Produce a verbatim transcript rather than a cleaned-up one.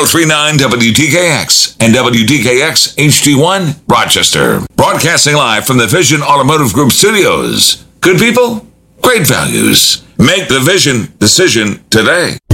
three nine W T K X and W T K X H D one, Rochester. Broadcasting live from the Vision Automotive Group studios. Good people, great values. Make the Vision decision today.